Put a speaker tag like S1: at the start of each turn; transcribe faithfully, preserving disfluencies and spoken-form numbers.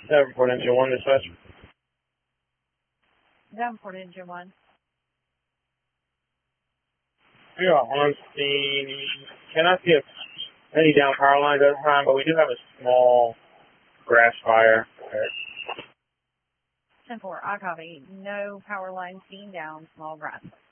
S1: Davenport Engine one, dispatch.
S2: Davenport Engine one.
S1: We are on scene. Cannot see any down power lines at the time, but we do have a small grass fire.
S2: ten four, I copy. No power lines being down, small grass.